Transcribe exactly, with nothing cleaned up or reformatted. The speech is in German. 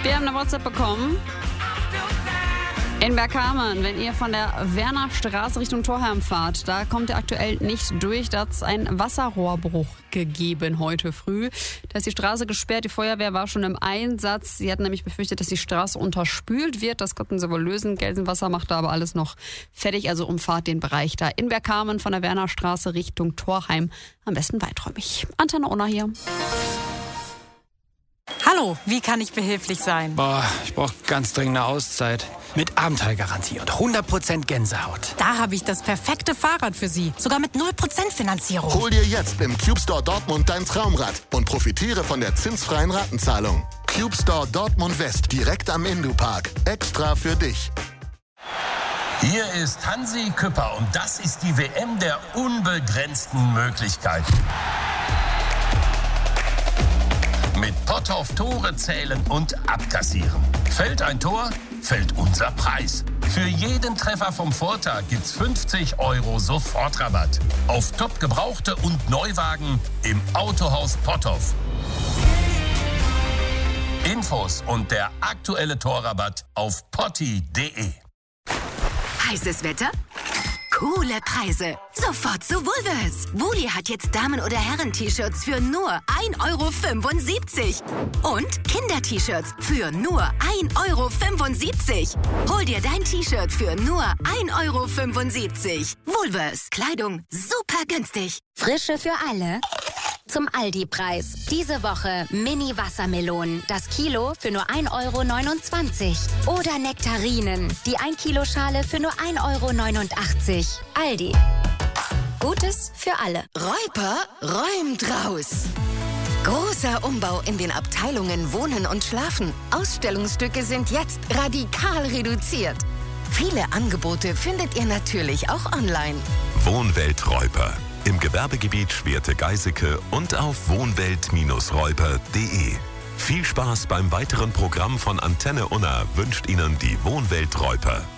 Wir haben eine WhatsApp bekommen. In Bergkamen, wenn ihr von der Wernerstraße Richtung Thorheim fahrt, da kommt ihr aktuell nicht durch. Da hat es einen Wasserrohrbruch gegeben heute früh. Da ist die Straße gesperrt, die Feuerwehr war schon im Einsatz. Sie hatten nämlich befürchtet, dass die Straße unterspült wird. Das konnten sie wohl lösen. Gelsenwasser macht da aber alles noch fertig, also umfahrt den Bereich da in Bergkamen von der Wernerstraße Richtung Thorheim. Am besten weiträumig. Antenne Unna hier. Hallo, wie kann ich behilflich sein? Boah, ich brauche ganz dringend eine Auszeit. Mit Abenteuergarantie und hundert Prozent Gänsehaut. Da habe ich das perfekte Fahrrad für Sie. Sogar mit null Prozent Finanzierung. Hol dir jetzt im Cube Store Dortmund dein Traumrad und profitiere von der zinsfreien Ratenzahlung. Cube Store Dortmund West, direkt am Indu-Park. Extra für dich. Hier ist Hansi Küpper und das ist die W M der unbegrenzten Möglichkeiten. Mit Potthoff Tore zählen und abkassieren. Fällt ein Tor, fällt unser Preis. Für jeden Treffer vom Vortag gibt's fünfzig Euro Sofortrabatt. Auf top gebrauchte und Neuwagen im Autohaus Potthoff. Infos und der aktuelle Torrabatt auf potti punkt de. Heißes Wetter? Coole Preise. Sofort zu Woolworths. Wooli hat jetzt Damen- oder Herren-T-Shirts für nur ein Euro fünfundsiebzig. Und Kinder-T-Shirts für nur ein Euro fünfundsiebzig. Hol dir dein T-Shirt für nur ein Euro fünfundsiebzig. Woolworths. Kleidung super günstig. Frische für alle. Zum Aldi-Preis. Diese Woche Mini-Wassermelonen. Das Kilo für nur ein Euro neunundzwanzig. Oder Nektarinen. Die ein Kilo Schale für nur ein Euro neunundachtzig. Aldi. Gutes für alle. Räuper räumt raus. Großer Umbau in den Abteilungen Wohnen und Schlafen. Ausstellungsstücke sind jetzt radikal reduziert. Viele Angebote findet ihr natürlich auch online. Wohnwelt Räuper. Im Gewerbegebiet Schwerte-Geiseke und auf wohnwelt Räuper punkt de. Viel Spaß beim weiteren Programm von Antenne Unna wünscht Ihnen die Wohnwelt Räuper.